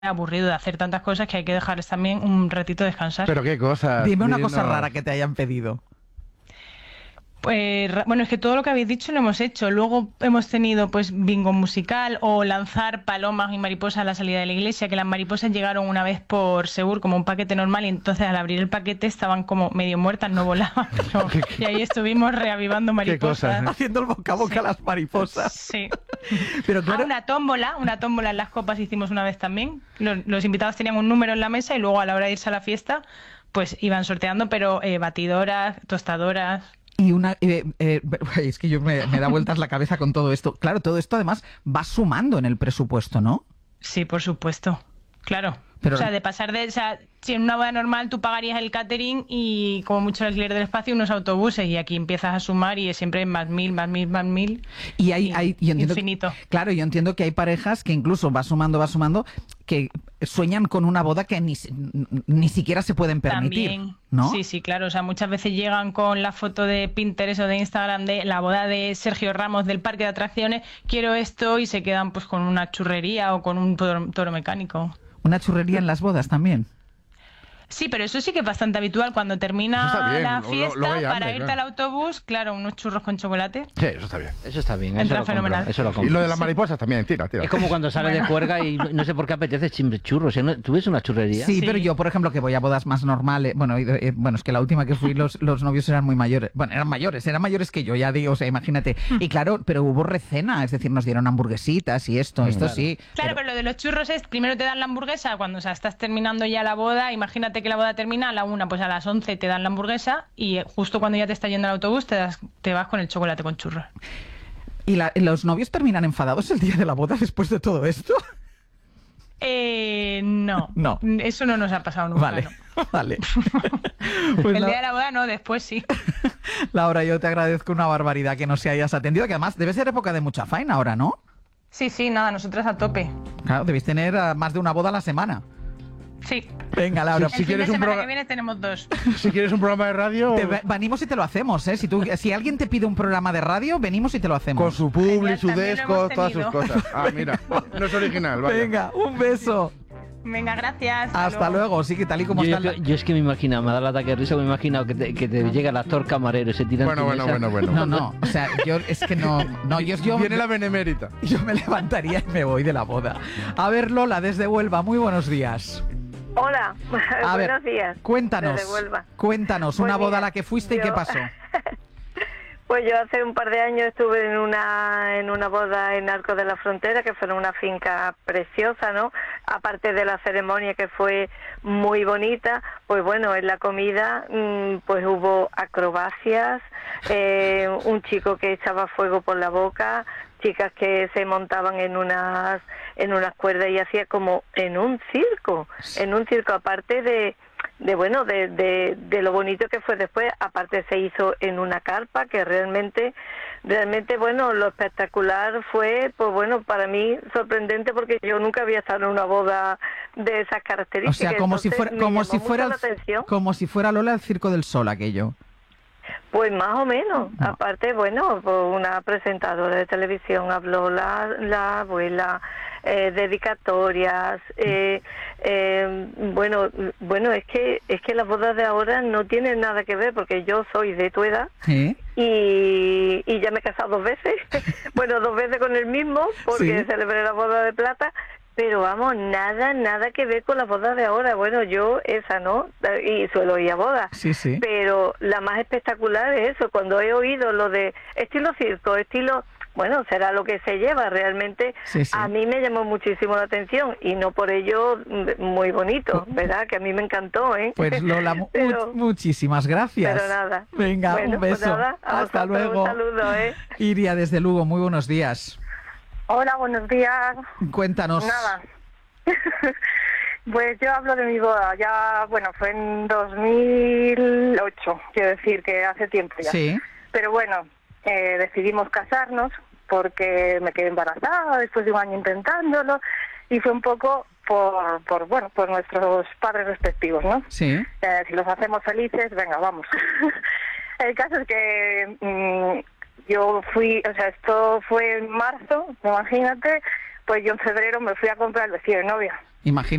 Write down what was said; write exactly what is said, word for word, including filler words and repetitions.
aburrido de hacer tantas cosas que hay que dejarles también un ratito descansar. Pero qué cosa. Dime una Dinos. cosa rara que te hayan pedido. Pues ra- bueno, es que todo lo que habéis dicho lo hemos hecho. Luego hemos tenido pues bingo musical o lanzar palomas y mariposas a la salida de la iglesia, que las mariposas llegaron una vez por Segur como un paquete normal y entonces al abrir el paquete estaban como medio muertas, no volaban. Pero, y ahí estuvimos reavivando mariposas. cosas, ¿eh? Haciendo el boca a boca Sí. a las mariposas. Sí. Pero Ah, claro, una tómbola, una tómbola en las copas hicimos una vez también. Los, los invitados tenían un número en la mesa y luego a la hora de irse a la fiesta, pues iban sorteando, pero eh, batidoras, tostadoras. y una... eh, eh, es que yo me, me da vueltas la cabeza con todo esto. Claro, todo esto además va sumando en el presupuesto, ¿no? Sí, por supuesto. Claro. Pero- O sea, de pasar de... O sea, si en una boda normal tú pagarías el catering y como mucho el alquiler del espacio y unos autobuses y aquí empiezas a sumar y es siempre más mil, más mil, más mil. Y hay, Y hay yo entiendo, infinito. Claro, yo entiendo que hay parejas que incluso va sumando, va sumando, que sueñan con una boda que ni, si- ni siquiera se pueden permitir, También. ¿no? Sí, sí, claro. O sea, muchas veces llegan con la foto de Pinterest o de Instagram de la boda de Sergio Ramos del parque de atracciones, quiero esto, y se quedan pues con una churrería o con un toro, toro mecánico. Una churrería en las bodas también. Sí, pero eso sí que es bastante habitual. Cuando termina Eso está bien, la lo- lo- fiesta, lo hay para hambre, irte claro. al autobús, claro, unos churros con chocolate. Sí, eso está bien. Eso está bien, eso Entra lo compro, fenomenal. eso lo Y compro. lo de las mariposas también, tira, tira. Es como cuando sales de juerga y no no sé por qué apetece siempre churros. ¿eh? ¿No- ¿Tú ves una churrería? Sí, Sí. pero yo, por ejemplo, que voy a bodas más normales, bueno, y- eh, bueno, es que la última que fui los, los novios eran muy mayores, bueno, eran mayores, eran mayores que yo, ya digo, o sea, imagínate. Y claro, pero hubo recena, es decir, nos dieron hamburguesitas y esto, esto claro. sí. Claro, pero... lo de los churros es, primero te dan la hamburguesa cuando, o sea, estás terminando ya la boda. Imagínate que la boda termina a la una, pues a las once te dan la hamburguesa y eh, justo cuando ya te está yendo el autobús te, das, te vas con el chocolate con churros. ¿Y la- los novios terminan enfadados el día de la boda después de todo esto? Eh, no. No. Eso no nos ha pasado nunca. Vale, no. vale. Pues El la- día de la boda no, después sí. Laura, yo te agradezco una barbaridad que nos hayas atendido, que además debe ser época de mucha faena ahora, ¿no? Sí, sí, nada, nosotras a tope. Claro, debéis tener ah, más de una boda a la semana. Sí. Venga, Laura, El Si fin quieres de un semana proga- que viene tenemos dos. Si quieres un programa de radio, te ve- venimos y te lo hacemos, ¿eh? Si, tú, si alguien te pide un programa de radio, venimos y te lo hacemos. con su publi, Genial, su también lo desco, hemos todas sus tenido. cosas. Ah, mira, no es original, vaya. Venga, un beso. Venga, gracias. Hasta luego. Sí, que tal y como Yo, está... yo- yo es que me imagino, me ha dado el ataque de risa, me he imaginado que te, que te llega el actor camarero y se tira Bueno, bueno, bueno, bueno. No, no, o sea, yo es que no... no yo, yo, Viene la benemérita. yo me levantaría y me voy de la boda. A ver, Lola, desde Huelva, muy buenos días. Hola, A ver, buenos días. cuéntanos, Desde Huelva. cuéntanos, Pues una boda mira, a la que fuiste y yo- qué pasó. Pues yo hace un par de años estuve en una en una boda en Arco de la Frontera, que fue en una finca preciosa, ¿no? Aparte de la ceremonia, que fue muy bonita, pues bueno, en la comida mm, pues hubo acrobacias, eh, un chico que echaba fuego por la boca, chicas que se montaban en unas en unas cuerdas y hacía como en un circo, en un circo, aparte de de bueno de, de, de lo bonito que fue después. Aparte se hizo en una carpa, que realmente realmente bueno, lo espectacular fue, pues bueno, para mí sorprendente, porque yo nunca había estado en una boda de esas O características. sea, como si Entonces, fuera, me como llamó si mucho fuera, la el- atención. como si fuera Lola el Circo del Sol aquello. Pues más o menos. No. Aparte, bueno, pues una presentadora de televisión habló, la, la abuela, eh, dedicatorias, eh, eh, bueno, bueno, es que es que las bodas de ahora no tienen nada que ver, porque yo soy de tu edad ¿Eh? y, y ya me he casado dos veces, bueno, dos veces con el mismo, porque Sí. celebré la boda de plata. Pero vamos, nada, nada que ver con las bodas de ahora. Bueno, yo esa no, y suelo ir a bodas. Sí, sí. Pero la más espectacular es eso, cuando he oído lo de estilo circo, estilo, bueno, será lo que se lleva realmente. Sí, sí. A mí me llamó muchísimo la atención y no por ello mm, muy bonito, ¿verdad? Que a mí me encantó, ¿eh? Pues Lola, mu- Pero- muchísimas gracias. pero nada. Venga, Bueno, un pues beso. nada, a Hasta vosotros luego. un saludo, ¿eh? Iria, desde Lugo, muy buenos días. Hola, buenos días. Cuéntanos. Nada. Pues yo hablo de mi boda. Ya, bueno, fue en dos mil ocho, quiero decir que hace tiempo ya. Sí. Pero bueno, eh, decidimos casarnos porque me quedé embarazada después de un año intentándolo, y fue un poco por, por bueno, por nuestros padres respectivos, ¿no? Sí. Eh, si los hacemos felices, venga, vamos. El caso es que mm, yo fui, o sea, esto fue en marzo, imagínate, pues yo en febrero me fui a comprar el vestido de novia. Imagínate.